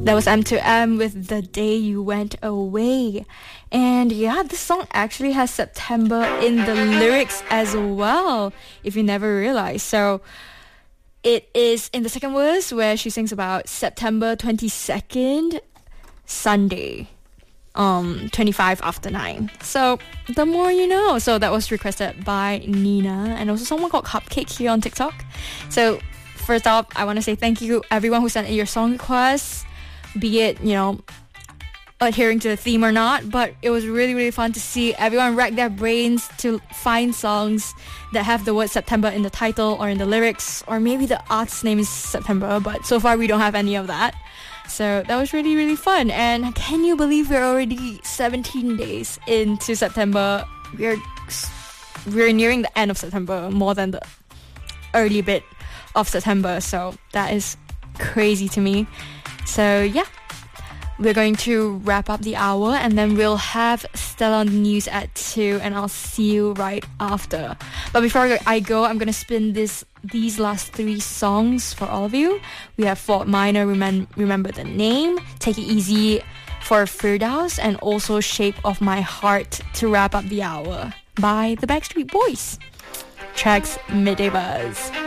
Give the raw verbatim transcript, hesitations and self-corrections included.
That was M two M with The Day You Went Away. And yeah, this song actually has September in the lyrics as well, if you never realized. So it is in the second verse where she sings about September twenty-second, Sunday, um, twenty-five after nine. So the more you know. So that was requested by Nina and also someone called Cupcake here on TikTok. So first off, I want to say thank you everyone who sent in your song requests, be it, you know, adhering to the theme or not, but it was really really fun to see everyone rack their brains to find songs that have the word September in the title or in the lyrics, or maybe the artist's name is September, but so far we don't have any of that. So that was really really fun. And can you believe we're already seventeen days into September? We're we're nearing the end of September, more than the early bit of September, so that is crazy to me. So yeah, we're going to wrap up the hour and then we'll have Stella on the news at two, and I'll see you right after. But before I go, I'm gonna spin this these last three songs for all of you. We have Fort Minor, Remem- Remember the Name, Take It Easy for Firdaus, and also Shape of My Heart to wrap up the hour by the Backstreet Boys. Tracks Midday Buzz.